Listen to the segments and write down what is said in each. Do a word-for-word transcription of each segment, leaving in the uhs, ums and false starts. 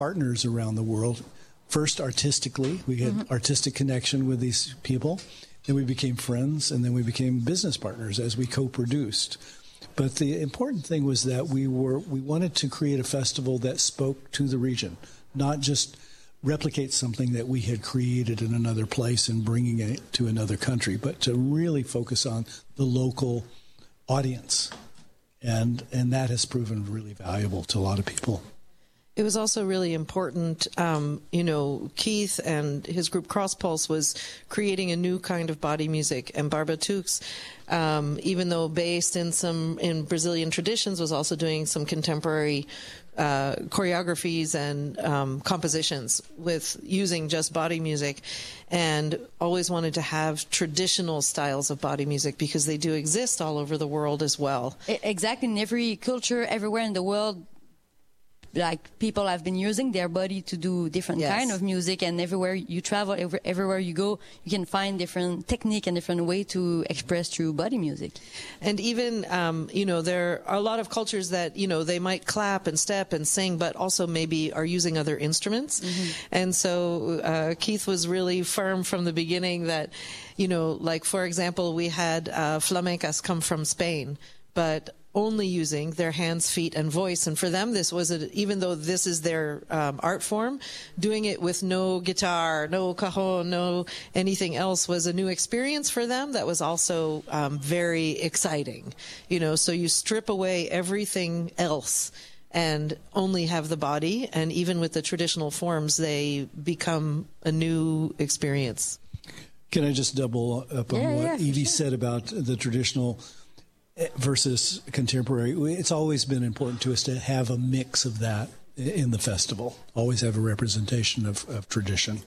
partners around the world. First, artistically, we had mm-hmm. artistic connection with these people. Then we became friends, and then we became business partners as we co-produced. But the important thing was that we were we wanted to create a festival that spoke to the region, not just replicate something that we had created in another place and bringing it to another country, but to really focus on the local audience. And and that has proven really valuable to a lot of people. It was also really important, um, you know, Keith and his group Crosspulse was creating a new kind of body music, and Barbatuques, um, even though based in some in Brazilian traditions, was also doing some contemporary uh, choreographies and um, compositions with using just body music, and always wanted to have traditional styles of body music because they do exist all over the world as well. Exactly, in every culture, everywhere in the world. Like people have been using their body to do different yes. kind of music, and everywhere you travel, every, everywhere you go, you can find different technique and different way to express through body music. And even, um, you know, there are a lot of cultures that, you know, they might clap and step and sing, but also maybe are using other instruments. Mm-hmm. And so uh, Keith was really firm from the beginning that, you know, like, for example, we had uh, flamencas come from Spain, but only using their hands, feet, and voice. And for them, this was, a, even though this is their um, art form, doing it with no guitar, no cajon, no anything else was a new experience for them that was also um, very exciting. You know, so you strip away everything else and only have the body, and even with the traditional forms, they become a new experience. Can I just double up on yeah, what yeah, Evie sure. said about the traditional versus contemporary? It's always been important to us to have a mix of that in the festival. Always have a representation of, of tradition.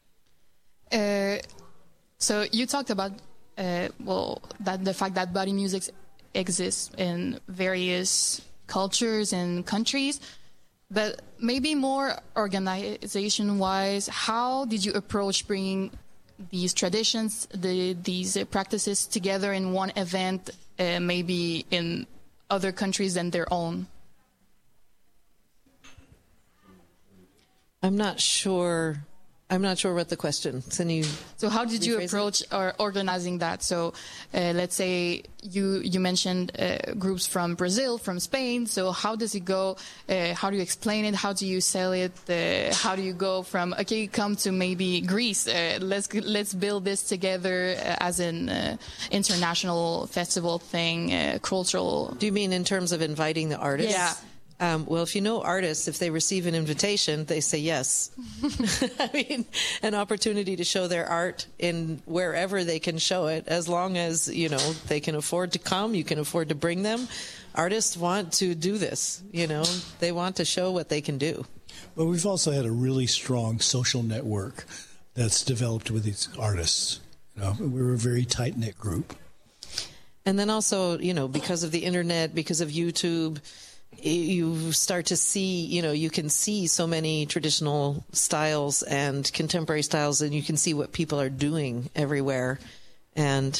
Uh, so you talked about uh, well that the fact that body music exists in various cultures and countries, but maybe more organization-wise, how did you approach bringing these traditions, the, these practices together in one event? Uh, maybe in other countries than their own? I'm not sure. I'm not sure what the question. Can you? So how did you approach or organizing that? So uh, let's say you you mentioned uh, groups from Brazil, from Spain. So how does it go? Uh, how do you explain it? How do you sell it? Uh, how do you go from okay, come to maybe Greece? Uh, let's let's build this together uh, as an uh, international festival thing, uh, cultural. Do you mean in terms of inviting the artists? Yeah. Um, well, if you know artists, if they receive an invitation, they say yes. I mean, an opportunity to show their art in wherever they can show it, as long as, you know, they can afford to come, you can afford to bring them. Artists want to do this, you know, they want to show what they can do. But we've also had a really strong social network that's developed with these artists. You know, we're a very tight-knit group. And then also, you know, because of the internet, because of YouTube, you start to see, you know, you can see so many traditional styles and contemporary styles, and you can see what people are doing everywhere. And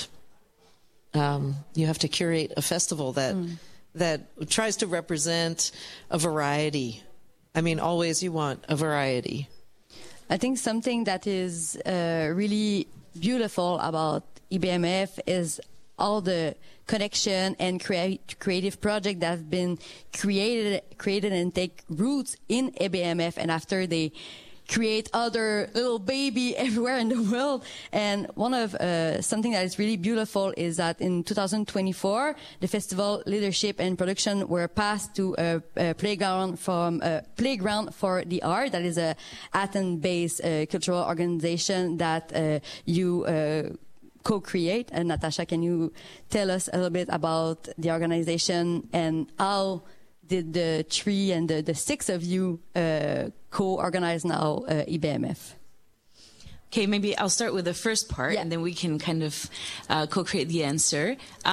um, you have to curate a festival that mm. that tries to represent a variety. I mean, always you want a variety. I think something that is uh, really beautiful about E B M F is all the connection and create, creative project that have been created, created and take roots in E B M F, and after they create other little baby everywhere in the world. And one of uh, something that is really beautiful is that in two thousand twenty-four, the festival leadership and production were passed to a, a playground from a playground for the art. That is a Athens-based uh, cultural organization that uh, you. Uh, co-create. And Natasha, can you tell us a little bit about the organization and how did the three and the, the six of you uh, co-organize now uh, E B M F? Okay, maybe I'll start with the first part, yeah. and then we can kind of uh, co-create the answer.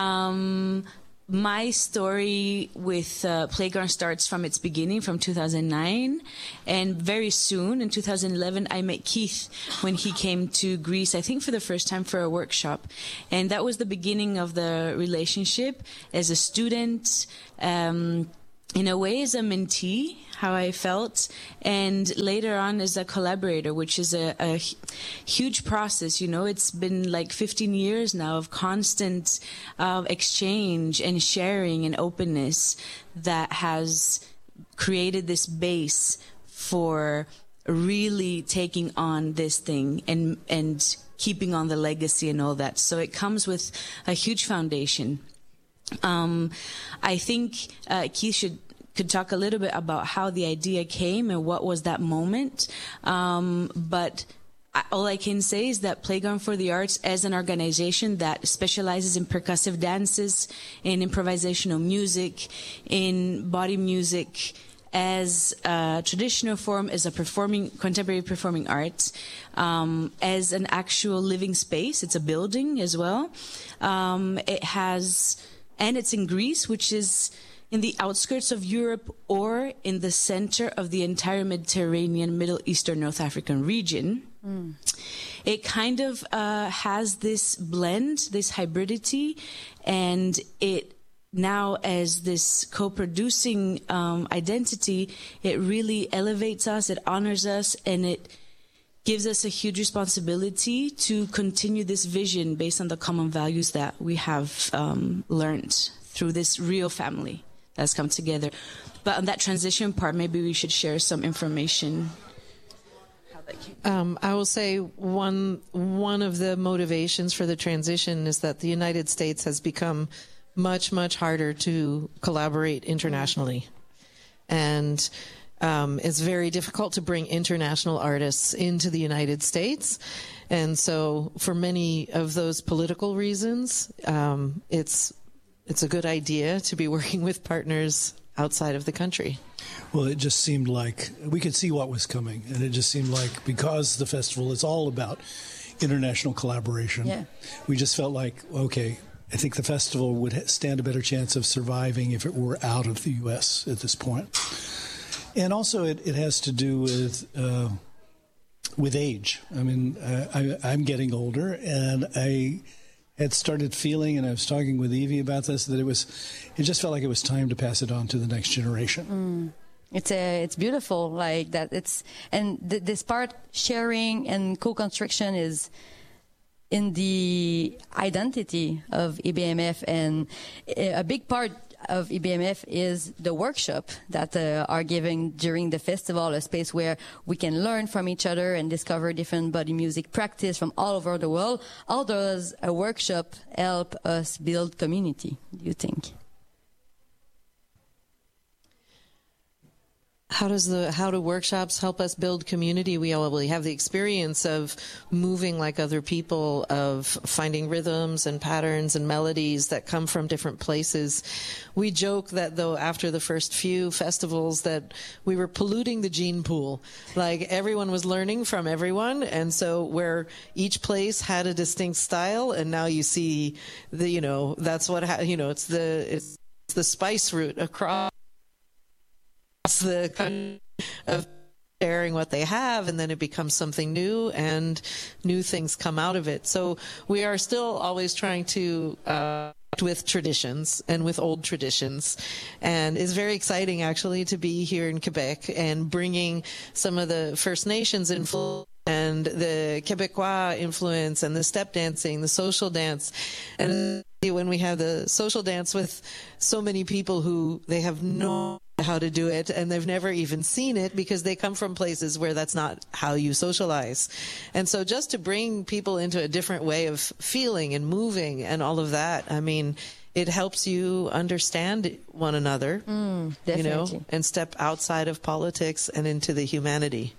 Um, My story with uh, Playground starts from its beginning, from two thousand nine. And very soon, in two thousand eleven, I met Keith when he came to Greece, I think for the first time for a workshop. And that was the beginning of the relationship. As a student, um, in a way as a mentee, how I felt, and later on as a collaborator, which is a, a huge process. You know, it's been like fifteen years now of constant uh, exchange and sharing and openness that has created this base for really taking on this thing and and keeping on the legacy and all that. So it comes with a huge foundation. Um, I think uh, Keith should could talk a little bit about how the idea came and what was that moment. Um, but I, all I can say is that Playground for the Arts, as an organization that specializes in percussive dances, in improvisational music, in body music, as a traditional form, as a performing, contemporary performing arts, um, as an actual living space. It's a building as well. Um, it has, and it's in Greece, which is in the outskirts of Europe or in the center of the entire Mediterranean, Middle Eastern, North African region. Mm. It kind of uh, has this blend, this hybridity, and it now, as this co-producing um, identity, it really elevates us, it honors us, and it gives us a huge responsibility to continue this vision based on the common values that we have um, learned through this real family that's come together. But on that transition part, maybe we should share some information. Um, I will say one one of the motivations for the transition is that the United States has become much, much harder to collaborate internationally. And um, it's very difficult to bring international artists into the United States. And so for many of those political reasons, um, it's it's a good idea to be working with partners outside of the country. Well, it just seemed like we could see what was coming. And it just seemed like because the festival is all about international collaboration, yeah. we just felt like, okay, I think the festival would stand a better chance of surviving if it were out of the U S at this point. And also it, it has to do with uh, with age. I mean, uh, I, I'm getting older, and I had started feeling, and I was talking with Evie about this, that it was, it just felt like it was time to pass it on to the next generation. Mm. It's a, it's beautiful, like that. It's and th- this part, sharing and co-construction, is in the identity of E B M F, and a big part of E B M F is the workshop that uh, are given during the festival, a space where we can learn from each other and discover different body music practice from all over the world. How does a workshop help us build community, do you think? How does the how do workshops help us build community? We all we have the experience of moving like other people, of finding rhythms and patterns and melodies that come from different places. We joke that though after the first few festivals that we were polluting the gene pool. Like everyone was learning from everyone, and so where each place had a distinct style, and now you see the you know that's what ha- you know it's the it's the spice route across the kind of sharing what they have, and then it becomes something new, and new things come out of it. So we are still always trying to uh, with traditions and with old traditions, and it's very exciting actually to be here in Quebec and bringing some of the First Nations influence and the Quebecois influence and the step dancing, the social dance. And when we have the social dance with so many people who they have no how to do it, and they've never even seen it because they come from places where that's not how you socialize. And so just to bring people into a different way of feeling and moving and all of that, I mean, it helps you understand one another, mm, you know, and step outside of politics and into the humanity.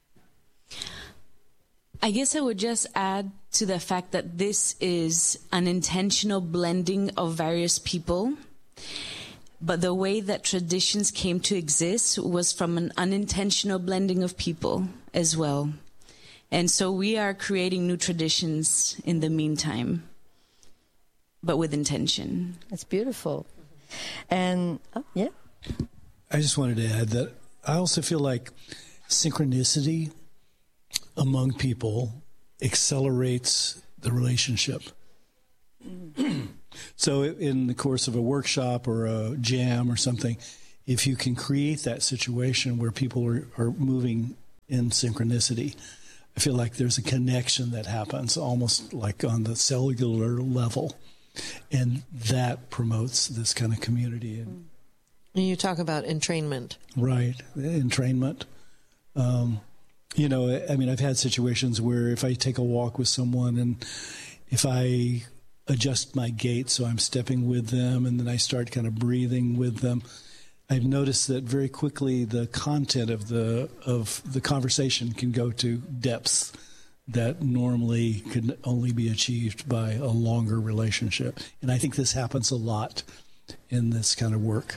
I guess I would just add to the fact that this is an intentional blending of various people. But the way that traditions came to exist was from an unintentional blending of people as well. And so we are creating new traditions in the meantime, but with intention. That's beautiful. And, oh, yeah. I just wanted to add that I also feel like synchronicity among people accelerates the relationship. Mm. So in the course of a workshop or a jam or something, if you can create that situation where people are, are moving in synchronicity, I feel like there's a connection that happens almost like on the cellular level, and that promotes this kind of community. And you talk about entrainment. Right, entrainment. Um, you know, I mean, I've had situations where if I take a walk with someone and if I adjust my gait so I'm stepping with them and then I start kind of breathing with them, I've noticed that very quickly the content of the of the conversation can go to depths that normally could only be achieved by a longer relationship. And I think this happens a lot in this kind of work.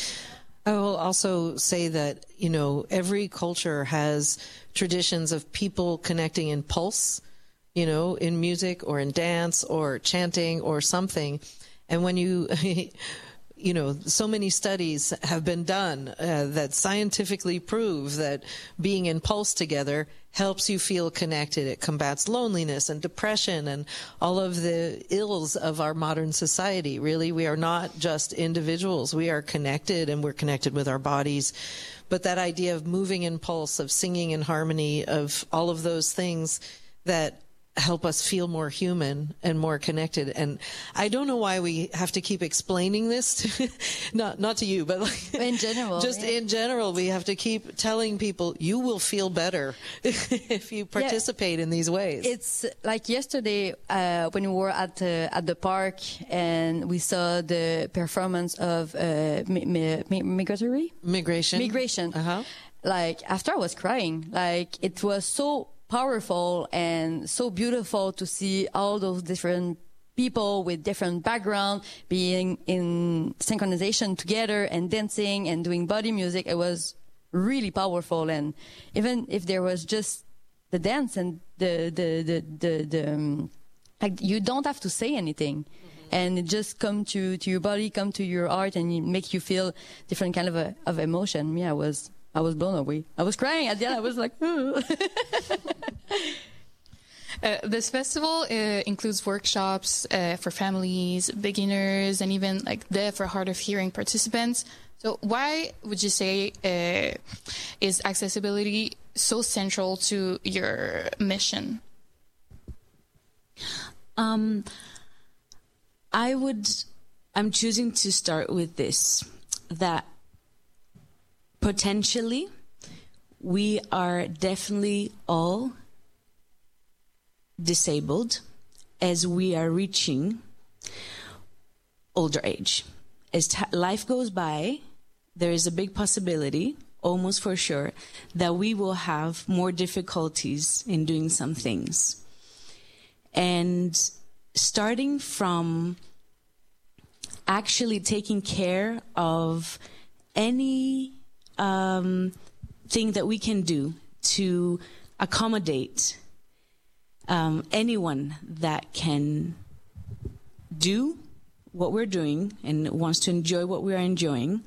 I will also say that, you know, every culture has traditions of people connecting in pulse, you know, in music or in dance or chanting or something. And when you, you know, so many studies have been done uh, that scientifically prove that being in pulse together helps you feel connected. It combats loneliness and depression and all of the ills of our modern society. Really, we are not just individuals. We are connected, and we're connected with our bodies. But that idea of moving in pulse, of singing in harmony, of all of those things that help us feel more human and more connected. And I don't know why we have to keep explaining this to, not not to you, but like in general, just yeah. in general, we have to keep telling people you will feel better if you participate yeah. in these ways. It's like yesterday uh, when we were at uh, at the park and we saw the performance of uh, mi- mi- migratory migration. Migration. Uh-huh. Like after I was crying, like it was so powerful and so beautiful to see all those different people with different background being in synchronization together and dancing and doing body music. It was really powerful. And even if there was just the dance and the the the the, the um, like you don't have to say anything. Mm-hmm. And it just come to to your body, come to your heart, and it make you feel different kind of a, of emotion. Yeah, I was I was blown away. I was crying at the end. I was like, uh, this festival uh, includes workshops uh, for families, beginners, and even like deaf or hard of hearing participants. So why would you say uh, is accessibility so central to your mission? Um, I would, I'm choosing to start with this, that potentially, we are definitely all disabled as we are reaching older age. As t- life goes by, there is a big possibility, almost for sure, that we will have more difficulties in doing some things. And starting from actually taking care of any Um, thing that we can do to accommodate um, anyone that can do what we're doing and wants to enjoy what we are enjoying.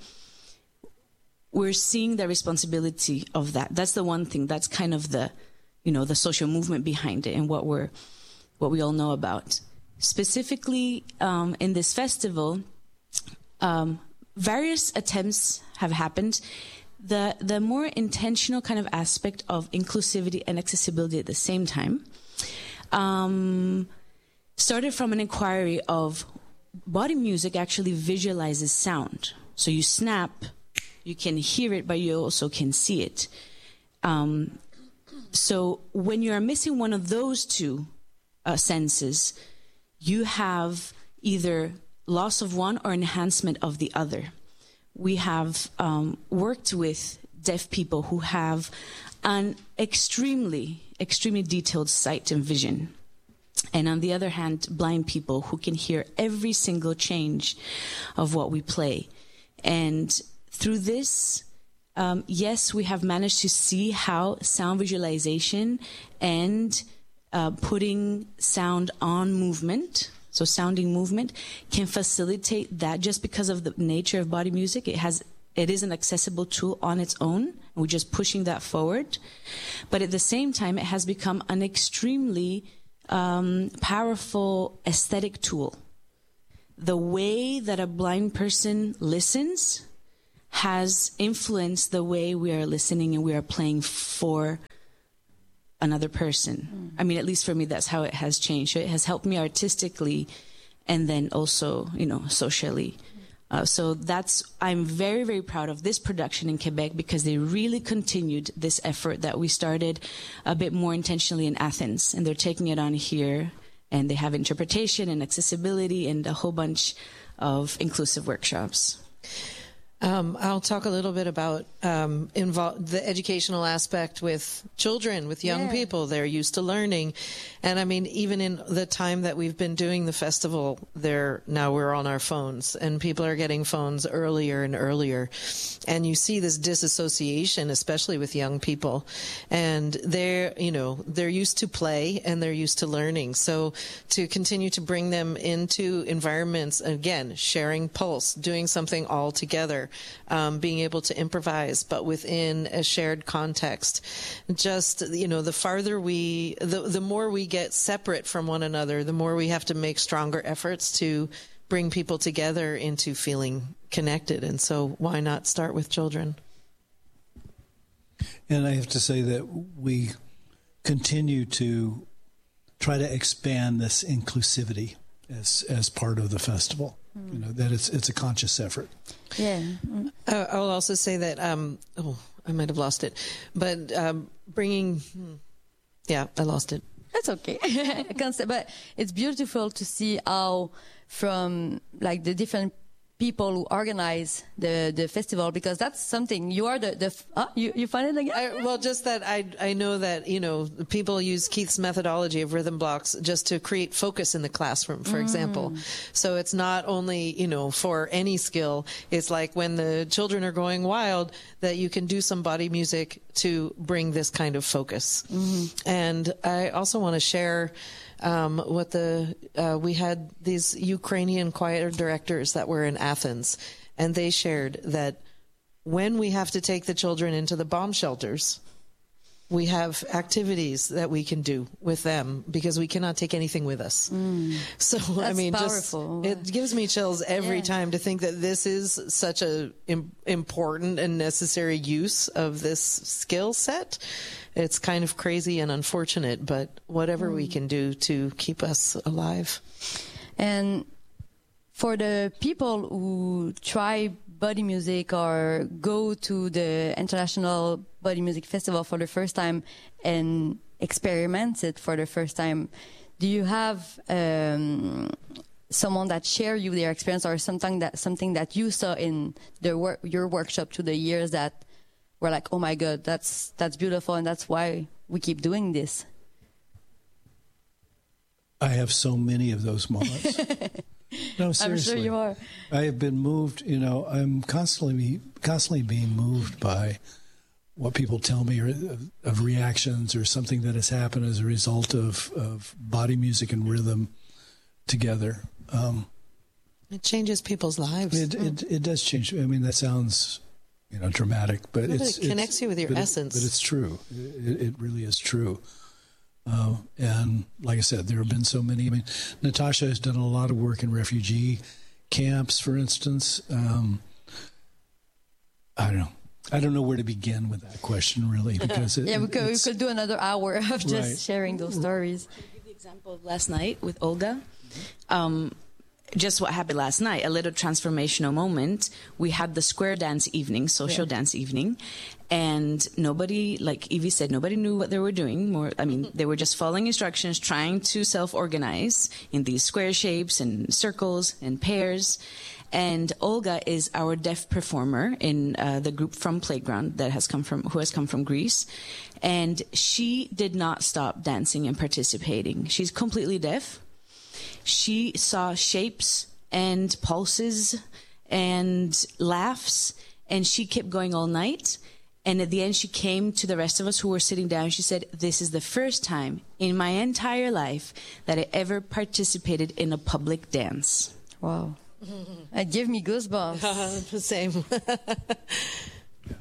We're seeing the responsibility of that. That's the one thing. That's kind of the, you know, the social movement behind it and what we're, what we all know about. Specifically, um, in this festival, um, various attempts have happened. The the more intentional kind of aspect of inclusivity and accessibility at the same time um, started from an inquiry of body music actually visualizes sound. So you snap, you can hear it, but you also can see it. Um, so when you are missing one of those two uh, senses, you have either loss of one or enhancement of the other. We have um, worked with deaf people who have an extremely, extremely detailed sight and vision. And on the other hand, blind people who can hear every single change of what we play. And through this, um, yes, we have managed to see how sound visualization and uh, putting sound on movement, so sounding movement, can facilitate that. Just because of the nature of body music, it has it is an accessible tool on its own, and we're just pushing that forward. But at the same time, it has become an extremely um, powerful aesthetic tool. The way that a blind person listens has influenced the way we are listening and we are playing for another person. Mm. I mean, at least for me, that's how it has changed. It has helped me artistically and then also, you know, socially. Uh, so that's, I'm very, very proud of this production in Quebec because they really continued this effort that we started a bit more intentionally in Athens. And they're taking it on here, and they have interpretation and accessibility and a whole bunch of inclusive workshops. Um, I'll talk a little bit about um, invol- the educational aspect with children, with young yeah. people. They're used to learning. And I mean, even in the time that we've been doing the festival, they're, now we're on our phones, and people are getting phones earlier and earlier. And you see this disassociation, especially with young people. And they're, you know, they're used to play and they're used to learning. So to continue to bring them into environments, again, sharing pulse, doing something all together, Um, being able to improvise, but within a shared context. Just, you know, the farther we, the, the more we get separate from one another, the more we have to make stronger efforts to bring people together into feeling connected. And so why not start with children? And I have to say that we continue to try to expand this inclusivity as as part of the festival. You know, that it's it's a conscious effort. Yeah. Uh, I'll also say that, um, oh, I might have lost it, but um, bringing, yeah, I lost it. That's okay. I can't say, but it's beautiful to see how from like the different people who organize the, the festival, because that's something you are the, the uh, you, you find it again? I, well, just that I, I know that, you know, people use Keith's methodology of rhythm blocks just to create focus in the classroom, for mm. example. So it's not only, you know, for any skill. It's like when the children are going wild that you can do some body music to bring this kind of focus. Mm-hmm. And I also want to share Um, what the uh, we had these Ukrainian choir directors that were in Athens, and they shared that when we have to take the children into the bomb shelters, we have activities that we can do with them because we cannot take anything with us. Mm. So That's I mean, powerful. just it gives me chills every yeah. time to think that this is such a im- important and necessary use of this skill set. It's kind of crazy and unfortunate, but whatever mm. we can do to keep us alive. And for the people who try body music or go to the International Body Music Festival for the first time and experiment it for the first time, do you have um, someone that share you their experience or something that something that you saw in the wor- your workshop through the years that we're like, oh my God, that's that's beautiful, and that's why we keep doing this? I have so many of those moments. No, seriously. I'm sure you are. I have been moved, you know, I'm constantly constantly being moved by what people tell me of, of reactions or something that has happened as a result of, of body music and rhythm together. Um, it changes people's lives. It, mm. it, it does change. I mean, that sounds, you know, dramatic, but well, it's, it connects it's, you with your but essence. It, but it's true. It, it really is true. Uh, and like I said, there have been so many. I mean, Natasha has done a lot of work in refugee camps, for instance. Um, I don't know. I don't know where to begin with that question, really, because it, yeah, we could, we could do another hour of just right. sharing those stories. I'll give the example of last night with Olga. Um, just what happened last night, a little transformational moment. We had the square dance evening, social yeah. dance evening, and nobody, like Evie said, nobody knew what they were doing. More, I mean, they were just following instructions, trying to self-organize in these square shapes and circles and pairs. And Olga is our deaf performer in uh, the group from Playground that has come from, who has come from Greece. And she did not stop dancing and participating. She's completely deaf. She saw shapes and pulses and laughs, and she kept going all night. And at the end, she came to the rest of us who were sitting down. She said, "This is the first time in my entire life that I ever participated in a public dance." Wow. It gave me goosebumps. Same.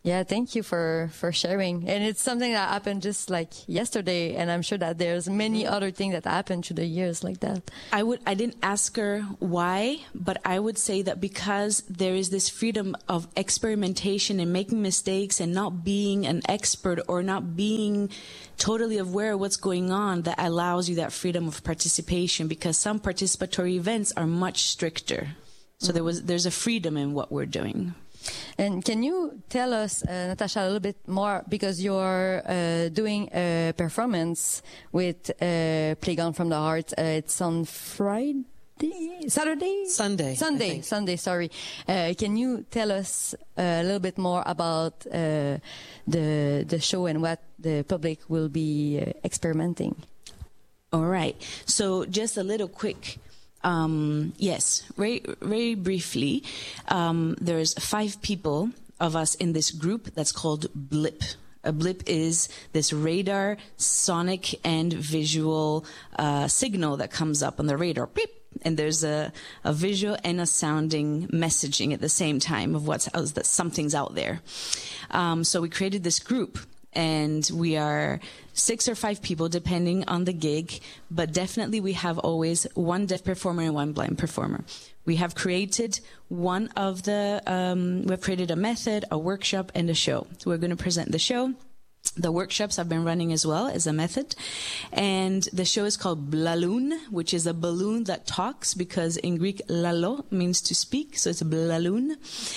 Yeah, thank you for, for sharing. And it's something that happened just like yesterday, and I'm sure that there's many other things that happened through the years like that. I would I didn't ask her why, but I would say that because there is this freedom of experimentation and making mistakes and not being an expert or not being totally aware of what's going on, that allows you that freedom of participation, because some participatory events are much stricter. So mm-hmm. there was there's a freedom in what we're doing. And can you tell us, uh, Natasha, a little bit more, because you're uh, doing a performance with uh, Playground from the Heart. Uh, it's on Friday, Saturday? Sunday. Sunday, Sunday, sorry. Uh, can you tell us a little bit more about uh, the the show and what the public will be uh, experimenting? All right. So just a little quick... Um, yes, very, very briefly, um, there's five people of us in this group that's called BLIP. A blip is this radar, sonic, and visual uh, signal that comes up on the radar. Beep! And there's a, a visual and a sounding messaging at the same time of what's that something's out there. Um, so we created this group. And we are six or five people, depending on the gig, but definitely we have always one deaf performer and one blind performer. We have created one of the, um, we've created a method, a workshop, and a show. So we're going to present the show. The workshops have been running as well as a method. And the show is called Blaloon, which is a balloon that talks, because in Greek, lalo means to speak. So it's a Blaloon.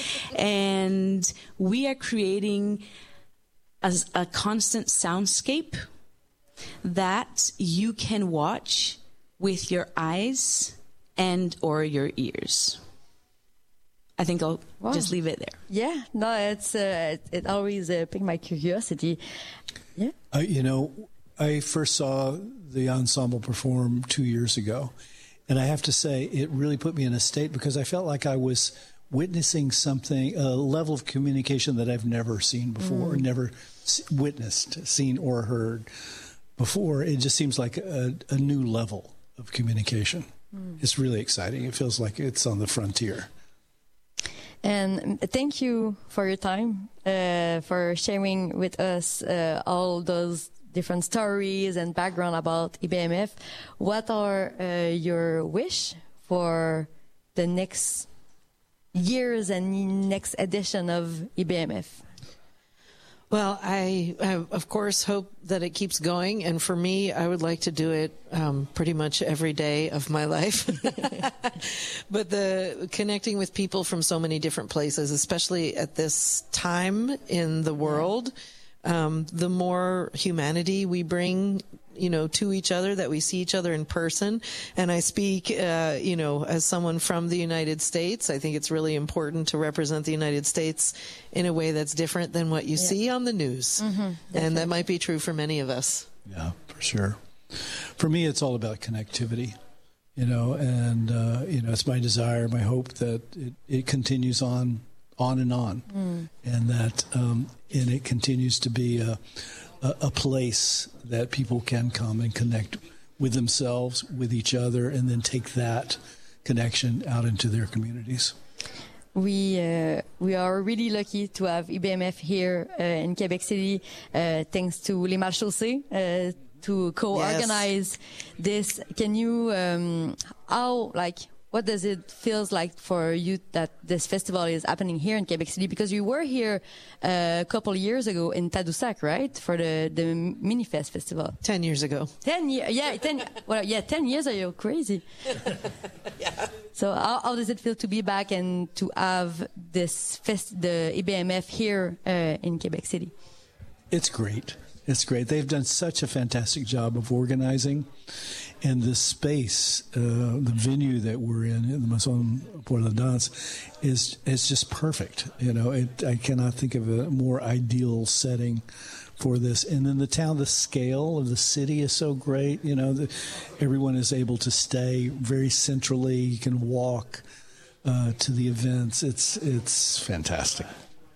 And we are creating as a constant soundscape that you can watch with your eyes and or your ears. I think I'll wow. just leave it there. Yeah, no, it's uh, it, it always uh, piqued my curiosity. Yeah, uh, you know, I first saw the ensemble perform two years ago, and I have to say it really put me in a state, because I felt like I was witnessing something, a level of communication that I've never seen before, mm. never witnessed, seen, or heard before. It just seems like a, a new level of communication. Mm. It's really exciting. It feels like it's on the frontier. And thank you for your time, uh, for sharing with us uh, all those different stories and background about I B M F. What are uh, your wish for the next years and next edition of I B M F? Well, I, I, of course, hope that it keeps going. And for me, I would like to do it um, pretty much every day of my life. But the connecting with people from so many different places, especially at this time in the world, um, the more humanity we bring, you know, to each other, that we see each other in person. And I speak, uh, you know, as someone from the United States. I think it's really important to represent the United States in a way that's different than what you yeah. see on the news. Mm-hmm, and that might be true for many of us. Yeah, for sure. For me, it's all about connectivity, you know, and, uh, you know, it's my desire, my hope that it, it continues on, on and on, mm. and that, um, and it continues to be a, a place that people can come and connect with themselves, with each other, and then take that connection out into their communities. We uh, we are really lucky to have I B M F here uh, in Quebec City, uh, thanks to Les Malchaussées, uh, to co-organize yes. this. Can you, um, how, like, what does it feels like for you that this festival is happening here in Quebec City? Because you were here uh, a couple of years ago in Tadoussac, right, for the the Minifest festival? Ten years ago. Ten years, yeah, ten. Well, yeah, ten years. Are you crazy? Yeah. So how, how does it feel to be back and to have this fest, the I B M F here uh, in Quebec City? It's great. It's great. They've done such a fantastic job of organizing. And the space, uh, the venue that we're in, the Maison pour la Danse, is is just perfect. You know, it, I cannot think of a more ideal setting for this. And then the town, the scale of the city is so great. You know, the, everyone is able to stay very centrally. You can walk uh, to the events. It's it's fantastic.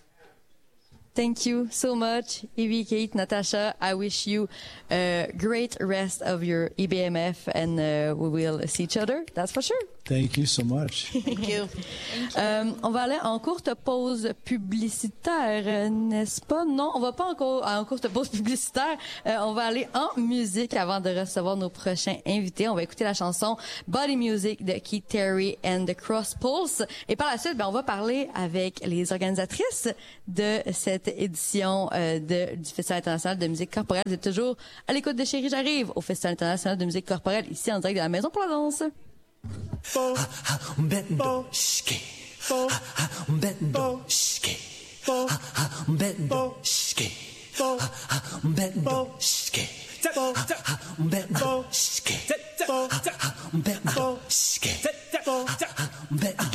Thank you so much, Evie, Kate, Natasha. I wish you a great rest of your I B M F, and uh, we will see each other. That's for sure. Thank you so much. Thank you. Euh, on va aller en courte pause publicitaire, euh, n'est-ce pas? Non, on va pas encore en courte pause publicitaire. Euh, on va aller en musique avant de recevoir nos prochains invités. On va écouter la chanson Body Music de Keith Terry and the Cross Pulse. Et par la suite, ben, on va parler avec les organisatrices de cette édition euh, de, du Festival international de musique corporelle. Vous êtes toujours à l'écoute de Chérie, j'arrive au Festival international de musique corporelle ici en direct de la Maison pour la danse. Bo, bendo, shke. Bo, bendo, shke. Bo, bendo, shke. Bo, bendo, shke. Bo, bendo, shke. Bo, bendo, shke. Bo, bendo,